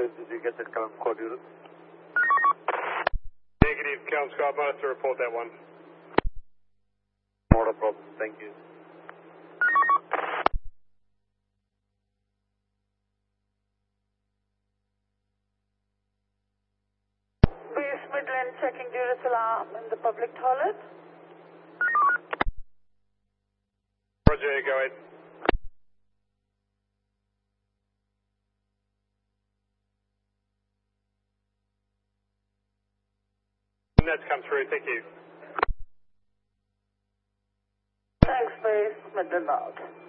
Did you get the code unit? Negative, Calum Squad, minus to report that one. Not a problem, thank you. East Midland checking unit alarm in the public toilet. Roger, go ahead. That's come through, thank you. Thanks, East Midland out.